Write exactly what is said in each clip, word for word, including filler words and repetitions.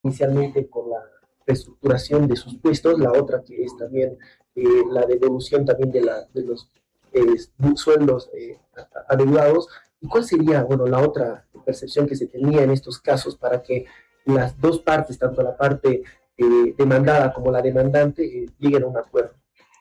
inicialmente con la reestructuración de sus puestos, la otra que es también eh, la devolución también de, la, de los eh, sueldos eh, adeudados. ¿Y cuál sería, bueno, la otra percepción que se tenía en estos casos para que las dos partes, tanto la parte eh, demandada como la demandante, eh, lleguen a un acuerdo?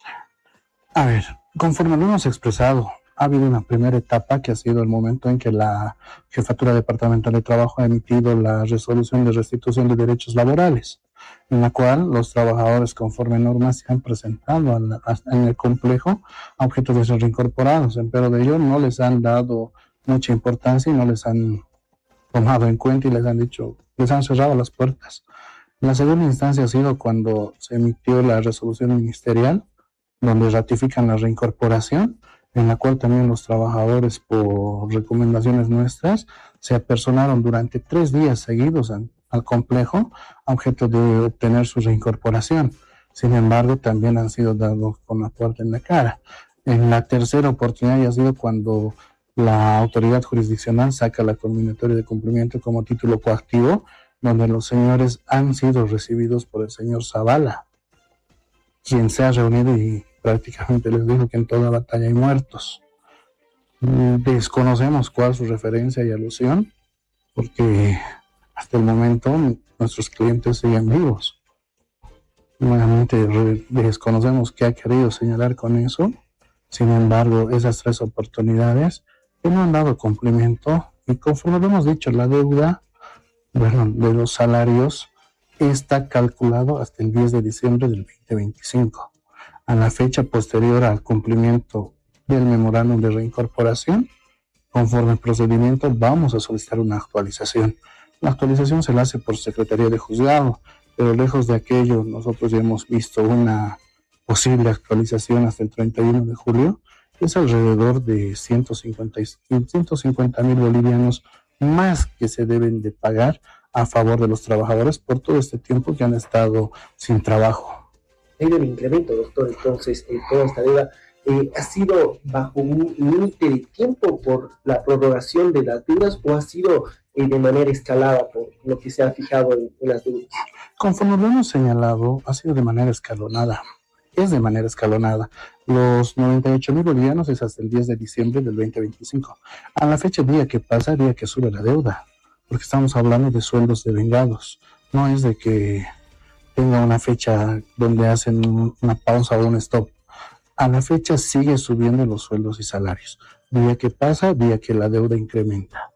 A ver, conforme lo hemos expresado, ha habido una primera etapa que ha sido el momento en que la Jefatura Departamental de Trabajo ha emitido la resolución de restitución de derechos laborales, en la cual los trabajadores conforme normas se han presentado a la, a, en el complejo a objeto de ser reincorporados, pero de ello no les han dado mucha importancia y no les han tomado en cuenta y les han dicho, les han cerrado las puertas. La segunda instancia ha sido cuando se emitió la resolución ministerial, donde ratifican la reincorporación, en la cual también los trabajadores, por recomendaciones nuestras, se apersonaron durante tres días seguidos al, al complejo a objeto de obtener su reincorporación. Sin embargo, también han sido dados con la puerta en la cara. En la tercera oportunidad ya ha sido cuando la autoridad jurisdiccional saca la conminatoria de cumplimiento como título coactivo, donde los señores han sido recibidos por el señor Zavala, quien se ha reunido y prácticamente les dijo que en toda batalla hay muertos. Desconocemos cuál es su referencia y alusión, porque hasta el momento nuestros clientes siguen vivos. Nuevamente desconocemos qué ha querido señalar con eso. Sin embargo, esas tres oportunidades que no han dado cumplimiento, y conforme lo hemos dicho, la deuda, bueno, de los salarios está calculado hasta el diez de diciembre del veinte veinticinco. A la fecha posterior al cumplimiento del memorándum de reincorporación, conforme al procedimiento, vamos a solicitar una actualización. La actualización se la hace por Secretaría de Juzgado, pero lejos de aquello, nosotros ya hemos visto una posible actualización hasta el treinta y uno de julio, que es alrededor de ciento cincuenta mil bolivianos más que se deben de pagar a favor de los trabajadores por todo este tiempo que han estado sin trabajo. Hay un incremento, doctor, entonces, en toda esta deuda. Eh, ¿Ha sido bajo un límite de tiempo por la prorrogación de las deudas o ha sido eh, de manera escalada por lo que se ha fijado en, en las deudas? Conforme lo hemos señalado, ha sido de manera escalonada. Es de manera escalonada. Los noventa y ocho mil bolivianos es hasta el diez de diciembre del veinte veinticinco. A la fecha, día que pasa, día que sube la deuda, porque estamos hablando de sueldos devengados. No es de que tenga una fecha donde hacen una pausa o un stop. A la fecha sigue subiendo los sueldos y salarios. Día que pasa, día que la deuda incrementa.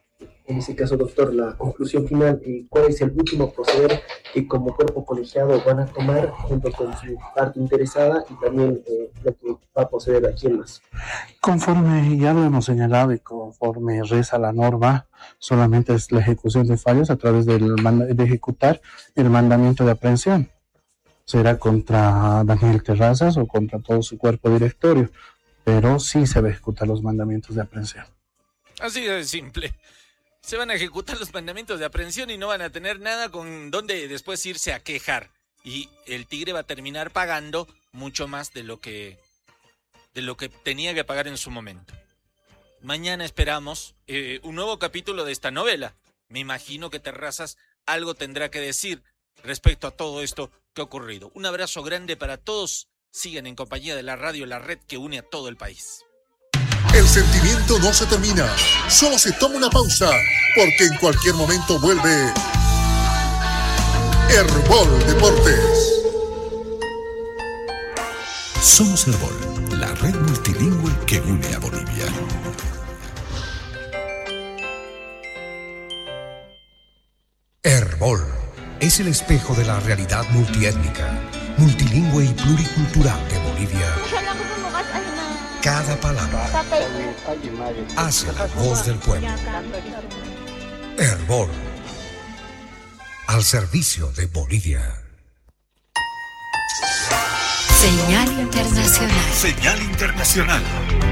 En ese caso, doctor, la conclusión final, eh, ¿cuál es el último proceder que como cuerpo colegiado van a tomar junto con su parte interesada y también eh, lo que va a proceder aquí en más? Conforme ya lo hemos señalado y conforme reza la norma, solamente es la ejecución de fallos a través del, de ejecutar el mandamiento de aprehensión. Será contra Daniel Terrazas o contra todo su cuerpo directorio, pero sí se va a ejecutar los mandamientos de aprehensión. Así de simple. Se van a ejecutar los mandamientos de aprehensión y no van a tener nada con donde después irse a quejar. Y el tigre va a terminar pagando mucho más de lo que, de lo que tenía que pagar en su momento. Mañana esperamos eh, un nuevo capítulo de esta novela. Me imagino que Terrazas algo tendrá que decir respecto a todo esto que ha ocurrido. Un abrazo grande para todos. Sigan en compañía de la radio, la red que une a todo el país. El sentimiento no se termina, solo se toma una pausa, porque en cualquier momento vuelve Herbol Deportes. Somos Herbol, la red multilingüe que une a Bolivia. Herbol es el espejo de la realidad multiétnica, multilingüe y pluricultural de Bolivia. Cada palabra hace la voz del pueblo. Herbol, al servicio de Bolivia. Señal Internacional. Señal Internacional.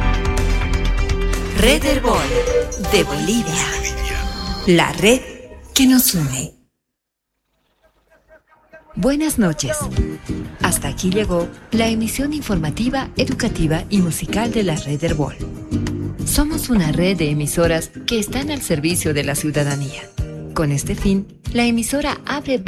Red Herbol de Bolivia. La red que nos une. Buenas noches. Hasta aquí llegó la emisión informativa, educativa y musical de la Red Herbol. Somos una red de emisoras que están al servicio de la ciudadanía, Con este fin, la emisora abre